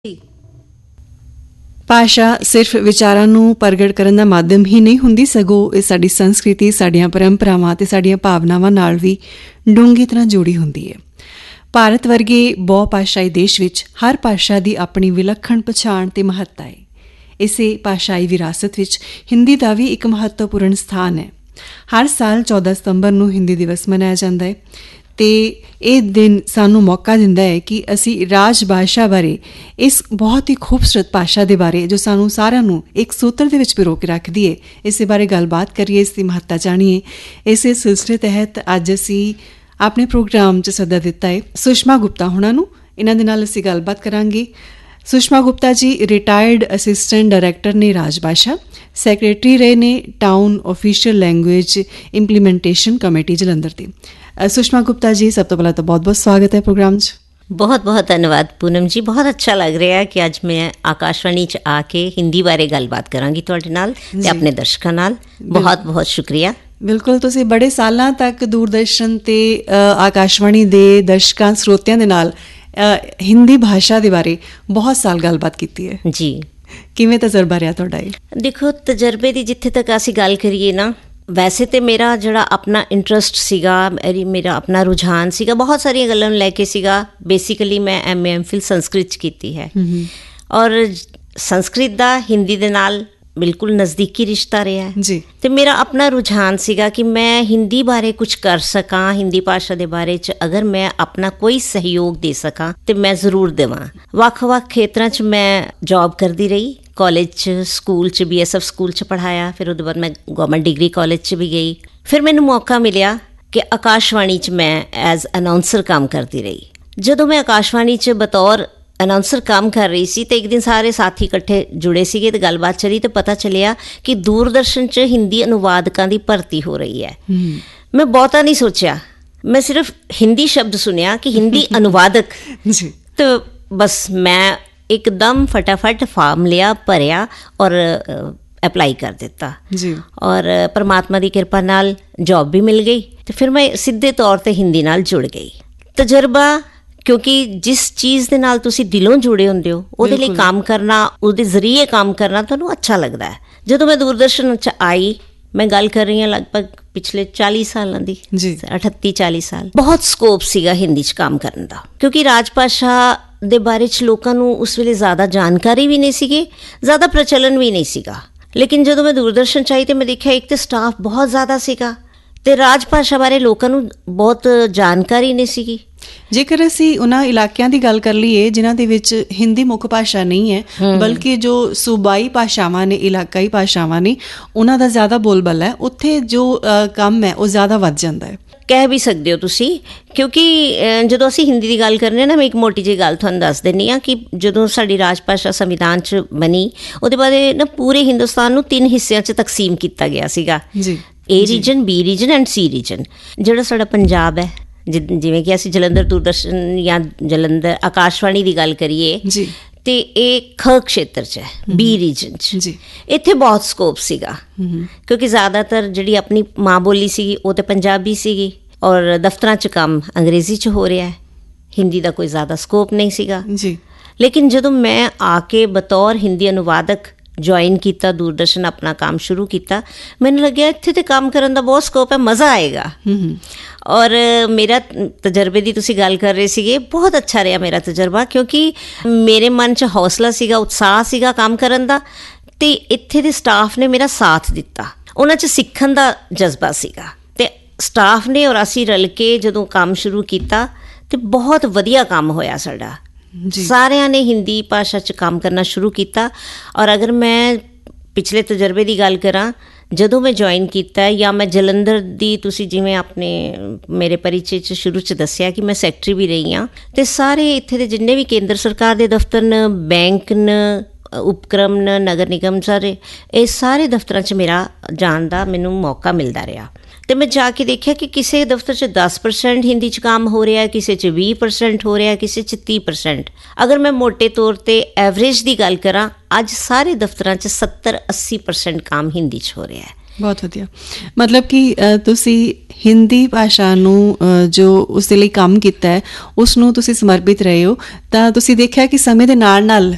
ਭਾਸ਼ਾ ਸਿਰਫ ਵਿਚਾਰਾਂ ਨੂੰ ਪ੍ਰਗਟ ਕਰਨ ਦਾ ਮਾਧਿਅਮ ਹੀ ਨਹੀਂ ਹੁੰਦੀ, ਸਗੋਂ ਇਹ ਸਾਡੀ ਸੰਸਕ੍ਰਿਤੀ, ਸਾਡੀਆਂ ਪਰੰਪਰਾਵਾਂ ਤੇ ਸਾਡੀਆਂ ਭਾਵਨਾਵਾਂ ਨਾਲ ਵੀ ਡੂੰਘੀ ਤਰ੍ਹਾਂ ਜੁੜੀ ਹੁੰਦੀ ਹੈ। ਭਾਰਤ ਵਰਗੇ ਬਹੁ-ਭਾਸ਼ਾਈ ਦੇਸ਼ ਵਿੱਚ ਹਰ ਭਾਸ਼ਾ ਦੀ ਆਪਣੀ ਵਿਲੱਖਣ ਪਛਾਣ ਤੇ ਮਹੱਤਤਾ ਹੈ। ਇਸੇ ਭਾਸ਼ਾਈ ਵਿਰਾਸਤ ਵਿੱਚ ਹਿੰਦੀ ਦਾ ਵੀ ਇੱਕ ਮਹੱਤਵਪੂਰਨ ਸਥਾਨ ਹੈ। ਹਰ ਸਾਲ 14 ਸਤੰਬਰ ਨੂੰ ਹਿੰਦੀ ਦਿਵਸ ਮਨਾਇਆ ਜਾਂਦਾ ਹੈ ਤੇ ਇਹ ਦਿਨ ਸਾਨੂੰ ਮੌਕਾ ਦਿੰਦਾ ਹੈ ਕਿ ਅਸੀਂ ਰਾਜ ਭਾਸ਼ਾ ਬਾਰੇ, ਇਸ ਬਹੁਤ ਹੀ ਖੂਬਸੂਰਤ ਭਾਸ਼ਾ ਦੇ ਬਾਰੇ ਜੋ ਸਾਨੂੰ ਸਾਰਿਆਂ ਨੂੰ ਇੱਕ ਸੂਤਰ ਦੇ ਵਿੱਚ ਪਿਰੋ ਕੇ ਰੱਖਦੀ ਹੈ, ਇਸੇ ਬਾਰੇ ਗੱਲਬਾਤ ਕਰੀਏ, ਇਸ ਦੀ ਮਹੱਤਤਾ ਜਾਣੀਏ। ਇਸੇ ਸਿਲਸਿਲੇ ਤਹਿਤ ਅੱਜ ਅਸੀਂ ਆਪਣੇ ਪ੍ਰੋਗਰਾਮ 'ਚ ਸੱਦਾ ਦਿੱਤਾ ਹੈ ਸੁਸ਼ਮਾ ਗੁਪਤਾ ਹੋਣਾ ਨੂੰ। ਇਹਨਾਂ ਦੇ ਨਾਲ ਅਸੀਂ ਗੱਲਬਾਤ ਕਰਾਂਗੇ। Sushma Gupta ji retired assistant director ਨੇ ਰਾਜ ਭਾਸ਼ਾ, ਸੈਕਟਰੀ ਰਹੇ ਨੇ town official language implementation committee Jalandhar ਦੀ। सुषमा गुप्ता जी, सब तो पहला तो बहुत बहुत स्वागत है प्रोग्राम च। बहुत बहुत धन्यवाद पूनम जी, बहुत अच्छा लग रहा है कि अज मैं आकाशवाणी च आके हिंदी बारे गलबात करांगी तुहाडे नाल ते अपने दर्शकों नाल। बहुत बहुत शुक्रिया। बिल्कुल, तुसीं बड़े सालां तक दूरदर्शन ते आकाशवाणी दे दर्शकां स्रोतियां दे नाल हिंदी भाषा दे बारे बहुत साल गलबात कीती है जी। किवें तजर्बा रहा तुहाडा? देखो, तजर्बे दी जिथे तक असीं गल करिए ना, वैसे तो मेरा जोड़ा अपना इंटरस्ट सीगा, मेरा अपना रुझान सीगा, बहुत सारिया गल्लां नूं लैके सीगा। बेसिकली मैं MA MPhil संस्कृत कीती है और संस्कृत दा हिंदी दे नाल बिल्कुल नज़दीकी रिश्ता रहा है जी। तो मेरा अपना रुझान सीगा कि मैं हिंदी बारे कुछ कर सकां, हिंदी भाषा दे बारे च अगर मैं अपना कोई सहयोग दे सकां तो मैं ज़रूर देवां। वक्-वक् खेतरां च मैं जॉब करती रही, कॉलेज च, स्कूल च, BSF स्कूल च पढ़ाया, फिर उसके बाद मैं गवर्नमेंट डिग्री कॉलेज च भी गई। फिर मैनू मौका मिलिया कि आकाशवाणी च मैं एज अनाउंसर काम करती रही। जदों मैं आकाशवाणी च बतौर अनाउंसर काम कर रही सी तो एक दिन सारे साथी इकट्ठे जुड़े सीगे तो गलबात चली तो पता चलिया कि दूरदर्शन च हिंदी अनुवादकां दी भर्ती हो रही है। मैं बहुता नहीं सोचा, मैं सिर्फ हिंदी शब्द सुनिया कि हिंदी अनुवादक तो बस मैं एकदम फटाफट फॉर्म लिया, भरिया और अप्लाई कर दिता जी। और परमात्मा की कृपा नाल जॉब भी मिल गई तो फिर मैं सीधे तौर पर हिंदी नाल जुड़ गई। तजर्बा, क्योंकि जिस चीज़ दे नाल तुसी दिलों जुड़े होंदे हो उहदे लई काम करना, उहदे जरिए काम करना तुहानूं अच्छा लगदा है। जदों मैं दूरदर्शन च आई, मैं गल कर रही हूँ लगभग पिछले 40 सालों की, 38-40 साल, बहुत स्कोप सीगा हिंदी च काम करन दा, क्योंकि राजभाषा दे बारे च लोकां नूं उस वेले ज़्यादा जानकारी भी नहीं सीगी, ज़्यादा प्रचलन भी नहीं सीगा। लेकिन जदों मैं दूरदर्शन च आई तो मैं देखा एक तो स्टाफ बहुत ज़्यादा सीगा ते राजभाषा बारे लोकां नूं बहुत जानकारी नहीं सीगी। ਜੇਕਰ ਅਸੀਂ ਉਹਨਾਂ ਇਲਾਕਿਆਂ ਦੀ ਗੱਲ ਕਰ ਲਈਏ ਜਿਨ੍ਹਾਂ ਦੇ ਵਿੱਚ ਹਿੰਦੀ ਮੁੱਖ ਭਾਸ਼ਾ ਨਹੀਂ ਹੈ, ਬਲਕਿ ਜੋ ਸੂਬਾਈ ਭਾਸ਼ਾਵਾਂ ਨੇ, ਇਲਾਕਾਈ ਭਾਸ਼ਾਵਾਂ ਨੇ, ਉਹਨਾਂ ਦਾ ਜ਼ਿਆਦਾ ਬੋਲਬਾਲਾ ਹੈ, ਉੱਥੇ ਜੋ ਕੰਮ ਹੈ ਉਹ ਜ਼ਿਆਦਾ ਵੱਧ ਜਾਂਦਾ ਹੈ। ਕਹਿ ਵੀ ਸਕਦੇ ਹੋ ਤੁਸੀਂ, ਕਿਉਂਕਿ ਜਦੋਂ ਅਸੀਂ ਹਿੰਦੀ ਦੀ ਗੱਲ ਕਰਨੇ ਨਾ, ਮੈਂ ਇੱਕ ਮੋਟੀ ਜਿਹੀ ਗੱਲ ਤੁਹਾਨੂੰ ਦੱਸ ਦਿੰਦੀ ਹਾਂ ਕਿ ਜਦੋਂ ਸਾਡੀ ਰਾਜ ਭਾਸ਼ਾ ਸੰਵਿਧਾਨ 'ਚ ਬਣੀ, ਉਹਦੇ ਬਾਅਦ ਨਾ ਪੂਰੇ ਹਿੰਦੁਸਤਾਨ ਨੂੰ 3 ਹਿੱਸਿਆਂ 'ਚ ਤਕਸੀਮ ਕੀਤਾ ਗਿਆ ਸੀਗਾ ਜੀ। A reason, B reason and C reason. ਜਿਹੜਾ ਸਾਡਾ ਪੰਜਾਬ ਹੈ, ਜਿਵੇਂ ਕਿ ਅਸੀਂ ਜਲੰਧਰ ਦੂਰਦਰਸ਼ਨ ਜਾਂ ਜਲੰਧਰ ਆਕਾਸ਼ਵਾਣੀ ਦੀ ਗੱਲ ਕਰੀਏ ਜੀ, ਤੇ ਇਹ ਖ ਖੇਤਰ 'ਚ ਹੈ, B ਰੀਜਨ 'ਚ ਜੀ। ਇੱਥੇ ਬਹੁਤ ਸਕੋਪ ਸੀਗਾ ਕਿਉਂਕਿ ਜ਼ਿਆਦਾਤਰ ਜਿਹੜੀ ਆਪਣੀ ਮਾਂ ਬੋਲੀ ਸੀਗੀ ਉਹ ਤਾਂ ਪੰਜਾਬੀ ਸੀਗੀ ਔਰ ਦਫ਼ਤਰਾਂ 'ਚ ਕੰਮ ਅੰਗਰੇਜ਼ੀ 'ਚ ਹੋ ਰਿਹਾ ਹੈ, ਹਿੰਦੀ ਦਾ ਕੋਈ ਜ਼ਿਆਦਾ ਸਕੋਪ ਨਹੀਂ ਸੀਗਾ ਜੀ। ਲੇਕਿਨ ਜਦੋਂ ਮੈਂ ਆ ਕੇ ਬਤੌਰ ਹਿੰਦੀ ਅਨੁਵਾਦਕ ਜੁਆਇਨ ਕੀਤਾ, ਦੂਰਦਰਸ਼ਨ ਆਪਣਾ ਕੰਮ ਸ਼ੁਰੂ ਕੀਤਾ, ਮੈਨੂੰ ਲੱਗਿਆ ਇੱਥੇ ਤੇ ਕੰਮ ਕਰਨ ਦਾ ਬਹੁਤ ਸਕੋਪ ਹੈ, ਮਜ਼ਾ ਆਏਗਾ। ਔਰ ਮੇਰਾ ਤਜਰਬੇ ਦੀ ਤੁਸੀਂ ਗੱਲ ਕਰ ਰਹੇ ਸੀਗੇ, ਬਹੁਤ ਅੱਛਾ ਰਿਹਾ ਮੇਰਾ ਤਜਰਬਾ, ਕਿਉਂਕਿ ਮੇਰੇ ਮਨ 'ਚ ਹੌਸਲਾ ਸੀਗਾ, ਉਤਸ਼ਾਹ ਸੀਗਾ ਕੰਮ ਕਰਨ ਦਾ, ਅਤੇ ਇੱਥੇ ਦੇ ਸਟਾਫ ਨੇ ਮੇਰਾ ਸਾਥ ਦਿੱਤਾ, ਉਹਨਾਂ 'ਚ ਸਿੱਖਣ ਦਾ ਜਜ਼ਬਾ ਸੀਗਾ, ਅਤੇ ਸਟਾਫ ਨੇ ਔਰ ਅਸੀਂ ਰਲ ਕੇ ਜਦੋਂ ਕੰਮ ਸ਼ੁਰੂ ਕੀਤਾ ਅਤੇ ਬਹੁਤ ਵਧੀਆ ਕੰਮ ਹੋਇਆ ਸਾਡਾ। ਸਾਰਿਆਂ ਨੇ ਹਿੰਦੀ ਭਾਸ਼ਾ 'ਚ ਕੰਮ ਕਰਨਾ ਸ਼ੁਰੂ ਕੀਤਾ। ਔਰ ਅਗਰ ਮੈਂ ਪਿਛਲੇ ਤਜਰਬੇ ਦੀ ਗੱਲ ਕਰਾਂ, ਜਦੋਂ ਮੈਂ ਜੁਆਇਨ ਕੀਤਾ ਜਾਂ ਮੈਂ ਜਲੰਧਰ ਦੀ, ਤੁਸੀਂ ਜਿਵੇਂ ਆਪਣੇ ਮੇਰੇ ਪਰਿਚੈ 'ਚ ਸ਼ੁਰੂ 'ਚ ਦੱਸਿਆ ਕਿ ਮੈਂ ਸੈਕਟਰੀ ਵੀ ਰਹੀ ਹਾਂ, ਅਤੇ ਸਾਰੇ ਇੱਥੇ ਦੇ ਜਿੰਨੇ ਵੀ ਕੇਂਦਰ ਸਰਕਾਰ ਦੇ ਦਫ਼ਤਰ ਨੇ, ਬੈਂਕ ਨੇ, ਉਪਕਰਮ ਨੇ, ਨਗਰ ਨਿਗਮ, ਸਾਰੇ ਇਹ ਸਾਰੇ ਦਫ਼ਤਰਾਂ 'ਚ ਮੇਰਾ ਜਾਣ ਦਾ ਮੈਨੂੰ ਮੌਕਾ ਮਿਲਦਾ ਰਿਹਾ। ਅਤੇ ਮੈਂ ਜਾ ਕੇ ਦੇਖਿਆ ਕਿ ਕਿਸੇ ਦਫ਼ਤਰ 'ਚ 10% ਹਿੰਦੀ 'ਚ ਕੰਮ ਹੋ ਰਿਹਾ, ਕਿਸੇ 'ਚ 20% ਹੋ ਰਿਹਾ, ਕਿਸੇ 'ਚ 30%। ਅਗਰ ਮੈਂ ਮੋਟੇ ਤੌਰ 'ਤੇ ਐਵਰੇਜ ਦੀ ਗੱਲ ਕਰਾਂ, ਅੱਜ ਸਾਰੇ ਦਫ਼ਤਰਾਂ 'ਚ 70-80% ਕੰਮ ਹਿੰਦੀ 'ਚ ਹੋ ਰਿਹਾ ਹੈ। ਬਹੁਤ ਵਧੀਆ, ਮਤਲਬ ਕਿ ਤੁਸੀਂ ਹਿੰਦੀ ਭਾਸ਼ਾ ਨੂੰ ਜੋ ਉਸ ਦੇ ਲਈ ਕੰਮ ਕੀਤਾ ਹੈ ਉਸ ਨੂੰ ਤੁਸੀਂ ਸਮਰਪਿਤ ਰਹੇ ਹੋ, ਤਾਂ ਤੁਸੀਂ ਦੇਖਿਆ ਕਿ ਸਮੇਂ ਦੇ ਨਾਲ ਨਾਲ